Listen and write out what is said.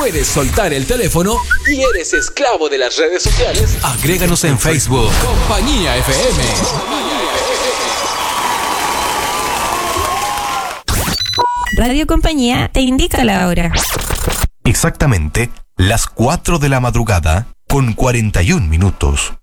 puedes soltar el teléfono y eres esclavo de las redes sociales, agréganos en Facebook. Compañía FM. Radio Compañía te indica la hora. Exactamente las 4 de la madrugada con 41 minutos.